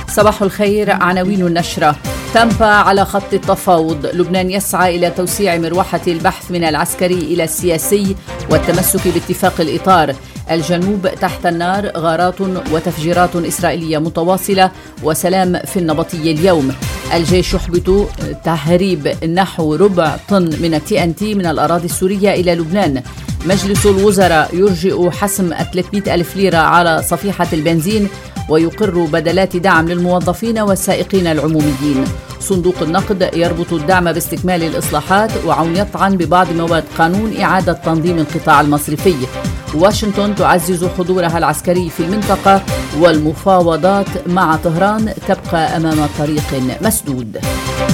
صباح الخير. عناوين النشرة: تامبا على خط التفاوض. لبنان يسعى إلى توسيع مروحة البحث من العسكري إلى السياسي والتمسك باتفاق الإطار. الجنوب تحت النار، غارات وتفجيرات إسرائيلية متواصلة وسلام في النبطية اليوم. الجيش يحبط تهريب نحو ربع طن من الTNT من الأراضي السورية إلى لبنان. مجلس الوزراء يرجئ حسم 300 ألف ليرة على صفيحة البنزين ويقر بدلات دعم للموظفين والسائقين العموميين. صندوق النقد يربط الدعم باستكمال الإصلاحات، وعون يطعن ببعض مواد قانون إعادة تنظيم القطاع المصرفي. واشنطن تعزز حضورها العسكري في المنطقة، والمفاوضات مع طهران تبقى أمام طريق مسدود.